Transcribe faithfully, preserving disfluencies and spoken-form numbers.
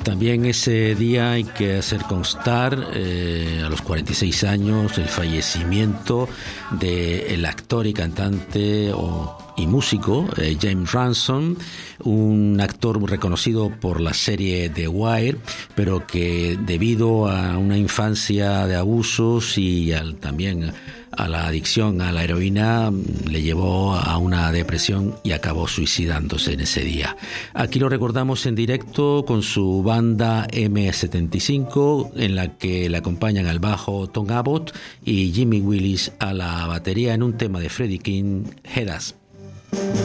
También ese día hay que hacer constar, eh, a los cuarenta y seis años, el fallecimiento del actor y cantante o, y músico eh, James Ransone, un actor reconocido por la serie The Wire, pero que debido a una infancia de abusos y al, también a la adicción a la heroína le llevó a una depresión y acabó suicidándose en ese día. Aquí lo recordamos en directo con su banda eme setenta y cinco, en la que le acompañan al bajo Tom Abbott y Jimmy Willis a la batería en un tema de Freddie King, Head Us.